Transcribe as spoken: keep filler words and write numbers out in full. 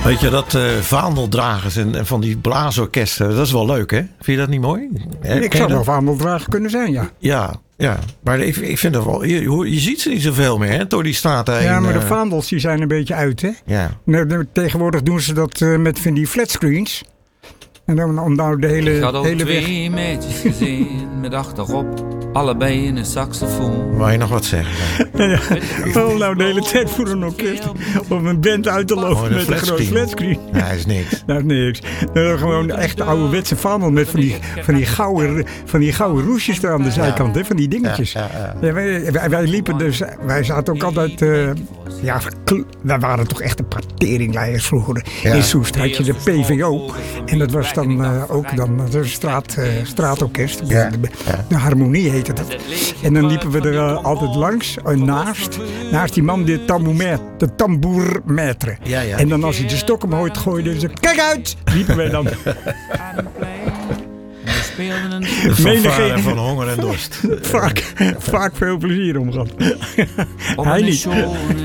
Weet je, dat uh, vaandeldragers en, en van die blaasorkesten, dat is wel leuk, hè? Vind je dat niet mooi? He, ik zou wel vaandeldrager kunnen zijn, ja. Ja, ja. Maar ik, ik vind dat wel... Je, je ziet ze niet zoveel meer, hè? Door die straten heen. Ja, maar de vaandels die zijn een beetje uit, hè? Ja. Tegenwoordig doen ze dat uh, met van die flatscreens. En dan om nou de hele, ik had ook hele twee weg... meisjes gezien met achterop allebei in een saxofoon. Wou je nog wat zeggen? Ja, om nou de hele tijd voor een orkest om een band uit te lopen oh, met een groot flatscreen. Ja, dat is niks. Dat is niks. Dan gewoon echt ouderwetse vaandel met van die, van die gouden, van die gouden roesjes er aan de zijkant, ja. Hè, van die dingetjes. Ja, ja, ja. Ja, wij, wij, wij liepen dus, wij zaten ook altijd, uh, ja, wij waren toch echt een paar teringleiders vroeger. Ja. In Soest had je de P V O en dat was dan uh, ook dan de straat, uh, straatorkest. Ja. De, de harmonie heette dat. En dan liepen we er uh, altijd langs, uh, naast, naast die man, de tambourmaître, de tambourmaître. Ja, ja. En dan als hij de stok omhoog gooide, zei kijk uit, liepen wij dan. Menigeen van honger en dorst. vaak, vaak veel plezier om gehad. Hij niet.